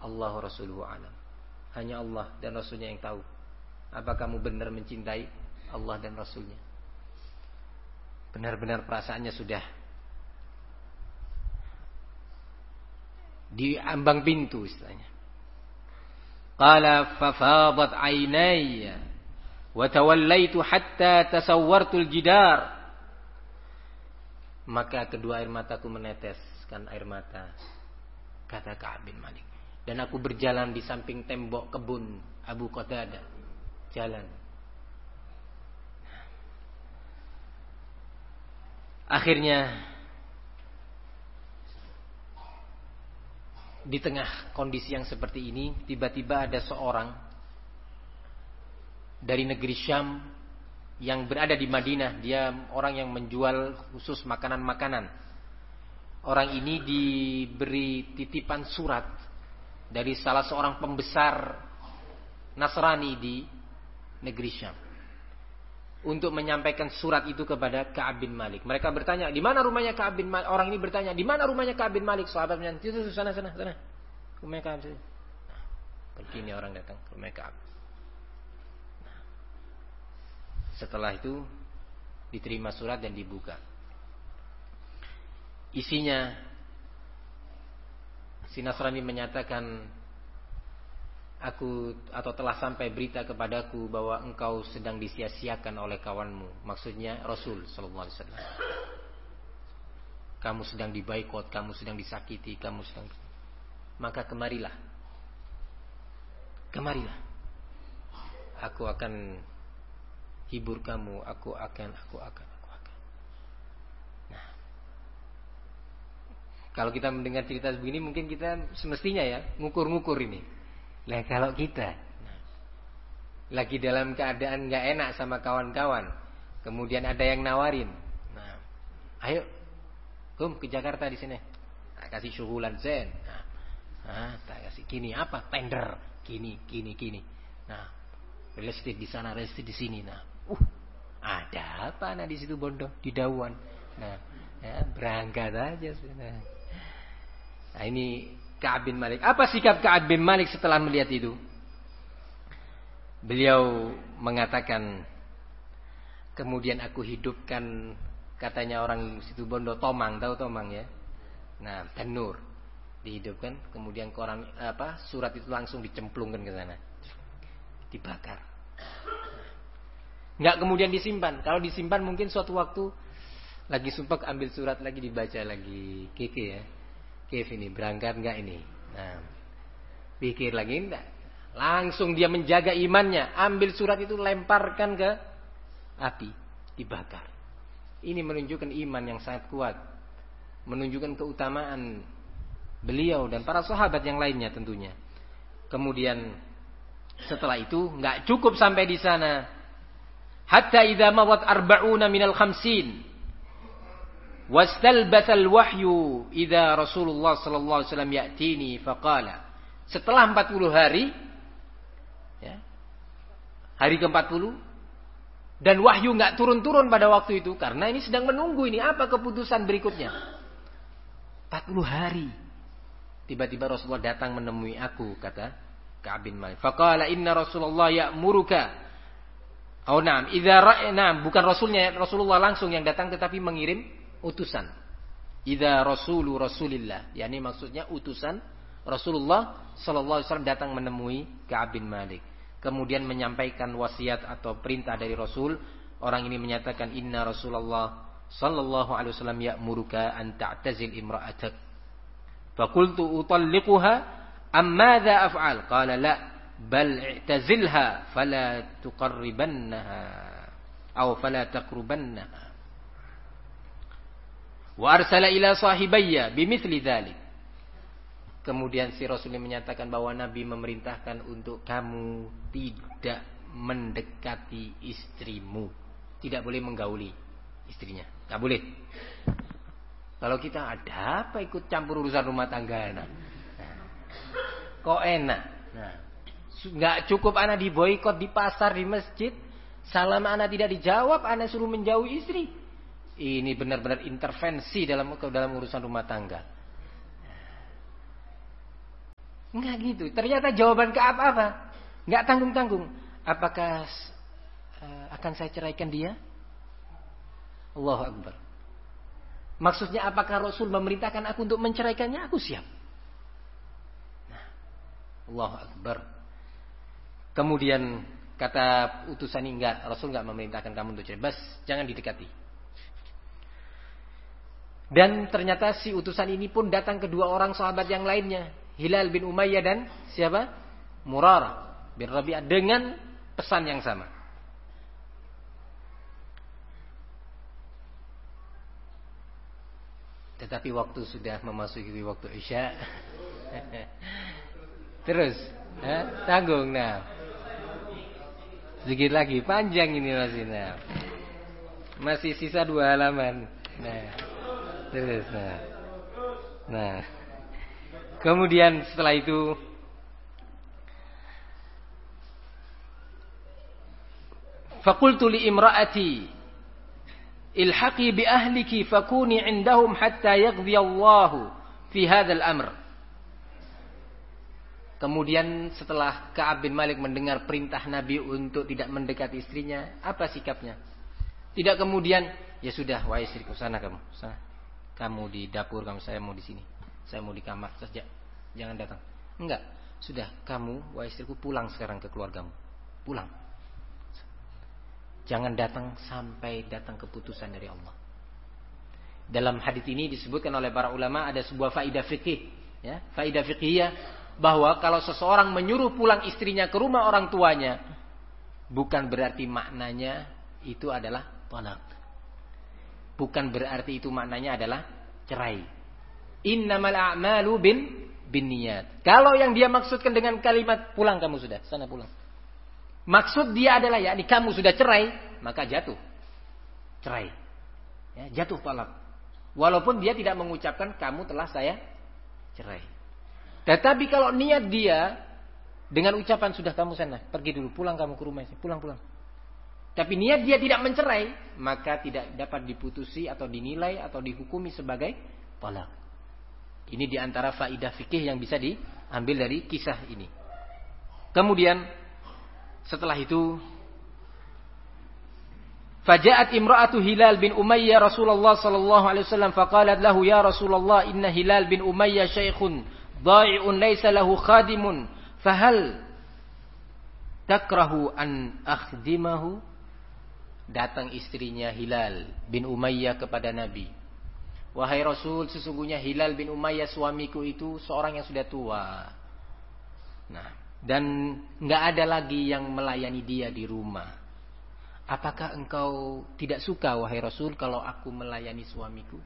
Allahu rasuluhu alam. Hanya Allah dan Rasulnya yang tahu. Apa kamu benar mencintai Allah dan Rasulnya? Benar-benar perasaannya sudah di ambang pintu istilahnya. Qala fafadat aynaya wa tawallaitu hatta tasawwartul jidar. Maka kedua air mataku meneteskan air mata, kata Ka'ab bin Malik. Dan aku berjalan di samping tembok kebun Abu Qatadah. Jalan. Akhirnya di tengah kondisi yang seperti ini, tiba-tiba ada seorang dari negeri Syam yang berada di Madinah. Dia orang yang menjual khusus makanan-makanan. Orang ini diberi titipan surat dari salah seorang pembesar Nasrani di negeri Syam untuk menyampaikan surat itu kepada Ka'ab bin Malik. Mereka bertanya, di mana rumahnya Ka'ab bin Malik? Orang ini bertanya, di mana rumahnya Ka'ab bin Malik? Sahabat bertanya, itu sana. Rumahnya Ka'ab. Begini orang datang ke rumah Ka'ab. Setelah itu diterima surat dan dibuka. Isinya, si Nasrani menyatakan, aku atau telah sampai berita kepadaku bahwa engkau sedang disia-siakan oleh kawanmu. Maksudnya Rasul sallallahu alaihi wasallam. Kamu sedang diboikot, kamu sedang disakiti, maka kemarilah. Aku akan hibur kamu, aku akan. Nah, kalau kita mendengar cerita begini mungkin kita semestinya ya ngukur-ngukur ini. Lah kalau kita lagi dalam keadaan gak enak sama kawan-kawan, kemudian ada yang nawarin, nah, ayo, ke Jakarta di sini, tak kasih syuhulan zen, tak kasih gini apa tender, gini, nah, real estate di sana, real estate di sini, nah, ada apa di situ bondo di Dawan, nah, ya, berangkat aja, nah ini. Ka'ab bin Malik. Apa sikap Ka'ab bin Malik setelah melihat itu? Beliau mengatakan, kemudian aku hidupkan, katanya orang situ bondo, tomang, tahu tomang ya? Nah, tanur dihidupkan, kemudian surat itu langsung dicemplungkan ke sana, dibakar. Enggak kemudian disimpan. Kalau disimpan mungkin suatu waktu lagi sumpek ambil surat lagi dibaca lagi, keke ya. Kif ini berangkat enggak ini? Nah, pikir lagi enggak. Langsung dia menjaga imannya, ambil surat itu lemparkan ke api, dibakar. Ini menunjukkan iman yang sangat kuat, menunjukkan keutamaan beliau dan para sahabat yang lainnya tentunya. Kemudian setelah itu enggak cukup sampai di sana. Hatta idza mawat arba'una minal khamsin. Wastalbathal wahyu idza Rasulullah sallallahu alaihi wasallam ya'tini faqala. Setelah 40 hari ya, hari ke-40 dan wahyu enggak turun-turun pada waktu itu karena ini sedang menunggu ini apa keputusan berikutnya. 40 hari. Tiba-tiba Rasulullah datang menemui aku, kata Ka'ab bin Malik. Faqala inna Rasulullah ya'muruka. Oh na'am, idza ra'na, bukan Rasulullah langsung yang datang tetapi mengirim utusan. Idza Rasulillah, yakni maksudnya utusan Rasulullah sallallahu alaihi wasallam datang menemui Ka'ab bin Malik. Kemudian menyampaikan wasiat atau perintah dari Rasul. Orang ini menyatakan inna Rasulullah sallallahu alaihi wasallam ya'muruka an ta'tazil imra'atak. Faqultu utalliquha am madza af'al? Qala la bal i'tazilha fala tuqarribannaha aw fala taqrubannaha. Wa arsala ila sahibayya bimithli dzalik. Kemudian si Rasul menyatakan bahwa Nabi memerintahkan untuk kamu tidak mendekati istrimu, tidak boleh menggauli istrinya, enggak boleh. Kalau kita ada apa ikut campur urusan rumah tangga anak. Kok enak. Nah, enggak cukup anak diboikot di pasar, di masjid, salam anak tidak dijawab, anak suruh menjauhi istri. Ini benar-benar intervensi dalam urusan rumah tangga. Enggak gitu. Ternyata jawaban Ka'ab apa? Enggak tanggung-tanggung. Apakah akan saya ceraikan dia? Allahu Akbar. Maksudnya apakah Rasul memerintahkan aku untuk menceraikannya? Aku siap. Nah, Allahu Akbar. Kemudian kata utusan ini, enggak, Rasul enggak memerintahkan kamu untuk cerai. Bas, jangan didekati. Dan ternyata si utusan ini pun datang ke dua orang sahabat yang lainnya, Hilal bin Umayyah dan siapa? Murarah bin Rabi'ah, dengan pesan yang sama. Tetapi waktu sudah memasuki waktu Isya. Terus tanggung. Nah, sedikit lagi, panjang ini masih. Nah, masih sisa 2 halaman. Nah, terus. Nah, kemudian setelah itu faqultu li imra'ati ilhaqi bi ahliki fakuni indahum hatta yaqdiyallahu fi hadzal amr. Kemudian setelah Ka'ab bin Malik mendengar perintah Nabi untuk tidak mendekati istrinya, apa sikapnya? Tidak kemudian, ya sudah, wahai istriku, sana kamu, sana. Kamu di dapur, kamu, saya mau di sini. Saya mau di kamar saja. Jangan datang. Enggak. Sudah, kamu, wahai istriku, pulang sekarang ke keluargamu. Pulang. Jangan datang sampai datang keputusan dari Allah. Dalam hadis ini disebutkan oleh para ulama ada sebuah faidah fikih, ya, faidah fikihiyah, bahwa kalau seseorang menyuruh pulang istrinya ke rumah orang tuanya, bukan berarti maknanya itu adalah talak. Bukan berarti itu maknanya adalah cerai. Innamal a'malu binniyat. Kalau yang dia maksudkan dengan kalimat pulang kamu sudah, sana pulang, maksud dia adalah yakni kamu sudah cerai, maka jatuh cerai, ya, jatuh talak. Walaupun dia tidak mengucapkan kamu telah saya cerai. Tetapi kalau niat dia dengan ucapan sudah kamu sana, pergi dulu, pulang kamu ke rumah, pulang. Tapi niat dia tidak mencerai, maka tidak dapat diputusi atau dinilai atau dihukumi sebagai talak. Ini diantara faidah fikih yang bisa diambil dari kisah ini. Kemudian setelah itu, faja'at imra'atu Hilal bin Umayyah Rasulullah sallallahu alaihi wasallam faqalat lahu ya Rasulullah inna Hilal bin Umayyah syaikhun dha'i'un laysa lahu khadimun fahal takrahu an akhdimahu. Datang istrinya Hilal bin Umayyah kepada Nabi, wahai Rasul, sesungguhnya Hilal bin Umayyah suamiku itu seorang yang sudah tua. Nah, dan enggak ada lagi yang melayani dia di rumah. Apakah engkau tidak suka wahai Rasul kalau aku melayani suamiku?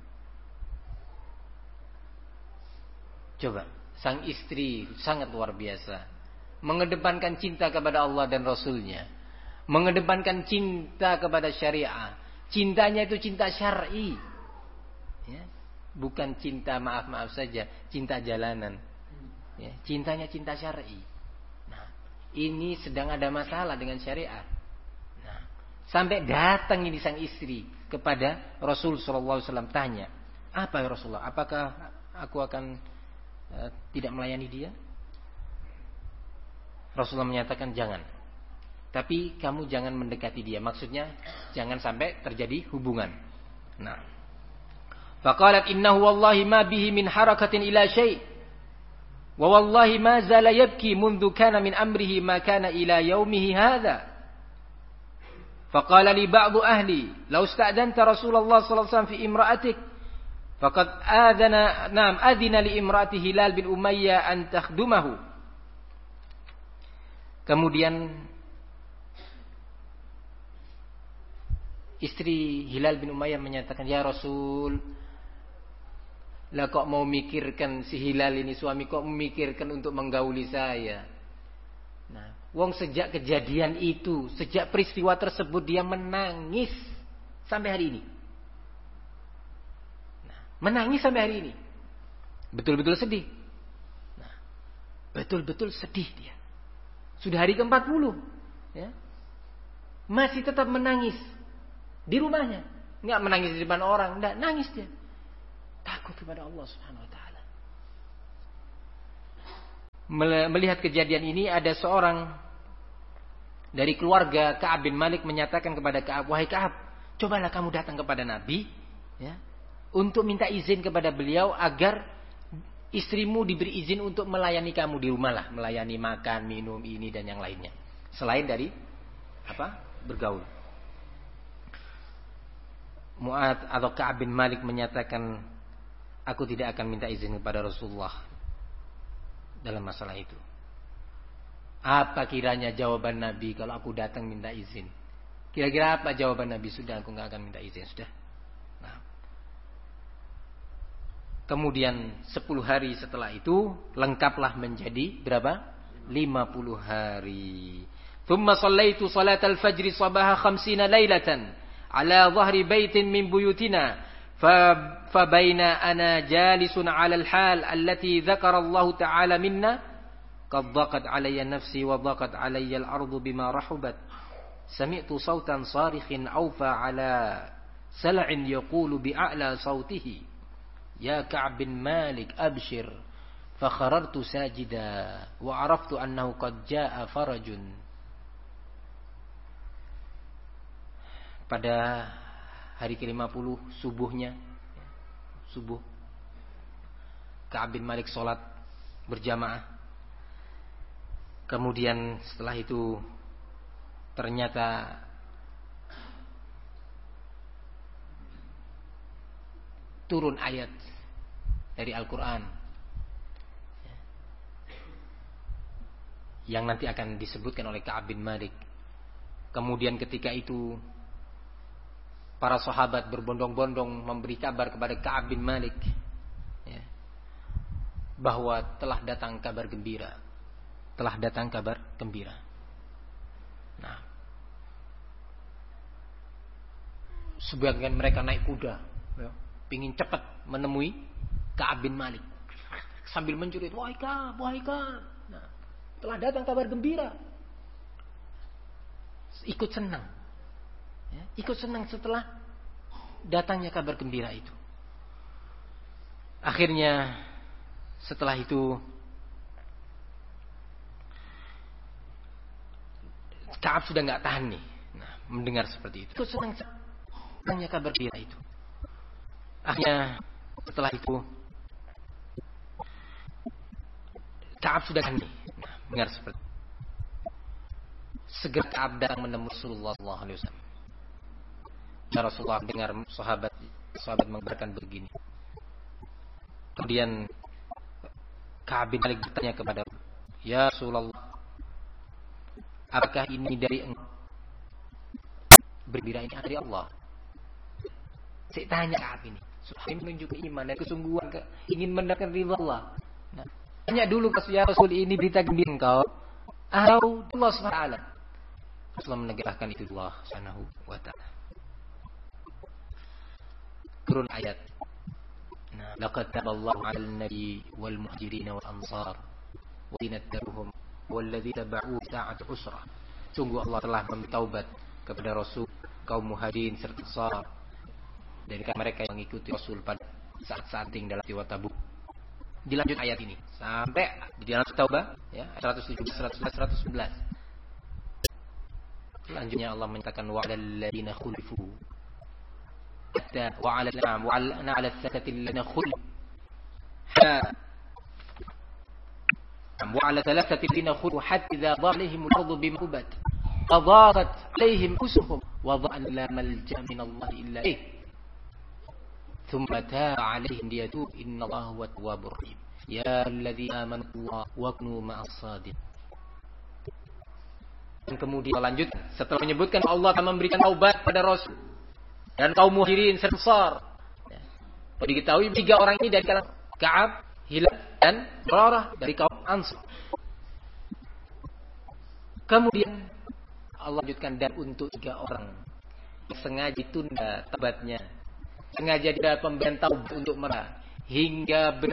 Coba, sang istri sangat luar biasa, mengedepankan cinta kepada Allah dan Rasulnya, mengedepankan cinta kepada syariah. Cintanya itu cinta syar'i, ya, bukan cinta maaf-maaf saja, cinta jalanan, ya, cintanya cinta syar'i. Nah, ini sedang ada masalah dengan syariat. Nah, sampai datang ini sang istri kepada Rasul sallallahu alaihi wasallam, tanya, apa ya Rasulullah, apakah aku akan tidak melayani dia? Rasulullah menyatakan jangan. Tapi kamu jangan mendekati dia. Maksudnya jangan sampai terjadi hubungan. Nah, faqalat innahu wallahi ma bihi min harakatin ila syai'. Wa wallahi ma zala yabki mundu kana min amrihi ma kana ila yaumihi hadha. Faqala li ba'du ahli law ista'danta Rasulullah sallallahu alaihi wasallam fi imra'atik faqad adina li imra'ati Hilal bin Umayyah an takhdumahu. Kemudian istri Hilal bin Umayyah menyatakan, ya Rasul, lah kok mau mikirkan si Hilal ini suami, kok memikirkan untuk menggauli saya? Nah, wong sejak kejadian itu, sejak peristiwa tersebut dia menangis sampai hari ini. Nah, menangis sampai hari ini. Betul-betul sedih. Nah, betul-betul sedih dia. Sudah hari ke-40, ya. Masih tetap menangis di rumahnya. Enggak menangis di depan orang, enggak, nangis dia. Takut kepada Allah Subhanahu wa taala. melihat kejadian ini, ada seorang dari keluarga Ka'ab bin Malik menyatakan kepada Ka'ab, wahai Ka'ab, cobalah kamu datang kepada Nabi, ya, untuk minta izin kepada beliau agar istrimu diberi izin untuk melayani kamu di rumah lah, melayani makan, minum, ini dan yang lainnya, selain dari bergaul. Mu'adz atau Ka'ab bin Malik menyatakan, aku tidak akan minta izin kepada Rasulullah dalam masalah itu. Apa kiranya jawaban Nabi kalau aku datang minta izin? Kira-kira apa jawaban Nabi? Sudah, aku gak akan minta izin, sudah. Nah. Kemudian 10 hari setelah itu lengkaplah menjadi berapa? 50 hari. Thumma sallaitu salatal fajri sabaha 50 lailatan ala dhahri baitin min buyutina fa baina ana jalisun ala al-hal allati dzakara Allah ta'ala minna qad dhaqat alayya nafsi wa dhaqat alayya al-ardu bima rahubat sami'tu sautan sarikhin awfa ala sal'in yaqulu bi'a'la sautihi ya Ka'b bin Malik abshir fa kharartu sajida wa araftu annahu qad jaa'a farajun. Pada hari ke-50 subuhnya, subuh, Ka'ab bin Malik sholat berjamaah. Kemudian setelah itu ternyata turun ayat dari Al-Quran yang nanti akan disebutkan oleh Ka'ab bin Malik. Kemudian ketika itu para sahabat berbondong-bondong memberi kabar kepada Ka'ab bin Malik, ya, bahwa telah datang kabar gembira. Telah datang kabar gembira. Nah, sebagian mereka naik kuda, ya, pingin cepat menemui Ka'ab bin Malik sambil menjerit, wahai Ka'ab, wahai Ka'ab. Nah, telah datang kabar gembira. Ikut senang, ya, ikut senang setelah datangnya kabar gembira itu. Akhirnya setelah itu Ka'ab sudah nggak tahan nih, nah, mendengar seperti itu. Ikut senang datangnya kabar gembira itu. Akhirnya setelah itu Ka'ab sudah tahan nih, nah, mendengar seperti itu. Segera Ka'ab datang menemui Rasulullah SAW. Ya Rasulullah dengar sahabat mengabarkan begini. Kemudian Ka'ab bin Malik bertanya kepada, ya Rasulullah, apakah ini dari engkau? Bergembira ini dari Allah. Saya tanya Ka'ab ini, supaya menunjukkan iman dan kesungguhan ingin mendapatkan ridha Allah. Nah, tanya dulu ya Rasul, ini berita gembira engkau atau Allah SWT? Rasulullah menegaskan itu Allah Subhanahu wa ta'ala. Turun ayat. Nah, laqad taballahu 'alal nabi wal muhajirin wal ansar wa inataruhum walladzi tabau sa'at usra. Sungguh Allah telah bertaubat kepada Rasul, kaum muhajirin serta ansar dari mereka yang mengikuti Rasul pada saat-saat dalam peristiwa Tabuk. Dilanjut ayat ini sampai di dalam Taubah, ya, 117 111. Selanjutnya Allah menyatakan wa'alal ladzina khulifu hatta wa'ala thalathati alladzina khulifu wa'ala thalathati alladzina khulifu hatta idza dhaqa alaihim al-ardu bima kasabat adaqat alaihim anfusuhum wa dhanna la malja min Allah illa ilayh thumma taaba alaihim liyatubu innallaha huwa at-tawwabur rahim ya alladzina amanu billahi wa kunu ma'as sadiqin. Dan kemudian lanjut setelah menyebutkan Allah akan memberikan taubat pada Rasul dan kaum muhajirin serta ansar. Ya. Diketahui 3 orang ini dari kalangan Ka'ab, Hilal dan Murarah dari kaum Ansar. Kemudian Allah lanjutkan dan untuk 3 orang sengaja ditunda taubatnya, sengaja tidak pemberian taubat untuk mereka hingga